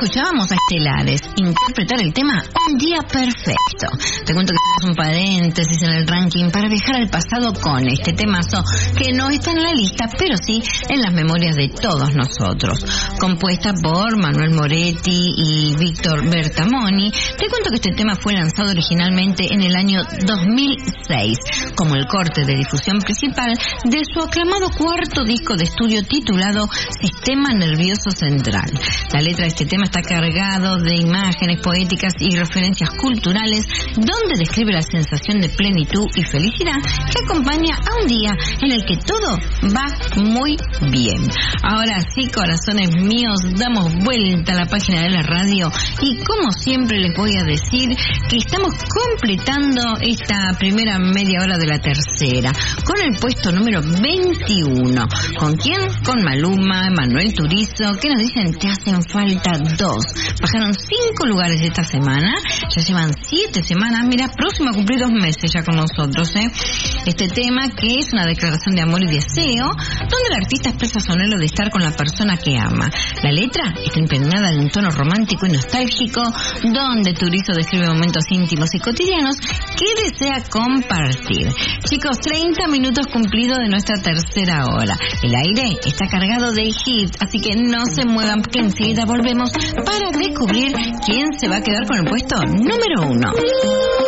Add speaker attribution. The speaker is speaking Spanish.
Speaker 1: escuchábamos a Estelares interpretar el tema Un Día Perfecto. Te cuento que hacemos un paréntesis en el ranking para viajar al pasado con este temazo que no está en la lista, pero sí en las memorias de todos nosotros. Compuesta por Manuel Moretti y Víctor Bertamoni, te cuento que este tema fue lanzado originalmente en el año 2006 como el corte de difusión principal de su aclamado cuarto disco de estudio titulado Sistema Nervioso Central. La letra de este tema está cargado de imágenes poéticas y referencias culturales donde describe la sensación de plenitud y felicidad que acompaña a un día en el que todo va muy bien. Ahora sí, corazones míos, damos vuelta a la página de la radio y como siempre les voy a decir que estamos completando esta primera media hora de la tercera con el puesto número 21. ¿Con quién? Con Maluma, Manuel Turizo, que nos dicen te hacen falta 2. Bajaron 5 lugares esta semana, ya llevan 7 semanas, mira, próximo a cumplir 2 meses ya con nosotros, Este tema que es una declaración de amor y deseo, donde el artista expresa su anhelo de estar con la persona que ama. La letra está impregnada de un tono romántico y nostálgico, donde Turizo describe momentos íntimos y cotidianos que desea compartir. Chicos, 30 minutos cumplidos de nuestra tercera hora. El aire está cargado de hits, así que no se muevan, que enseguida volvemos para descubrir quién se va a quedar con el puesto número 1.